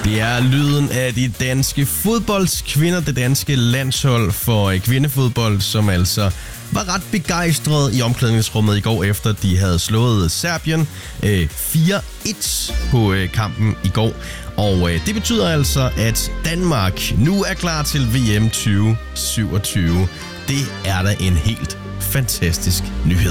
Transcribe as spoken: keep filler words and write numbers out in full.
Det er lyden af de danske fodboldskvinder, det danske landshold for kvindefodbold, som altså var ret begejstret i omklædningsrummet i går, efter de havde slået Serbien øh, fire et på øh, kampen i går. Og øh, det betyder altså, at Danmark nu er klar til V M tyve syvogtyve. Det er da en helt fantastisk nyhed.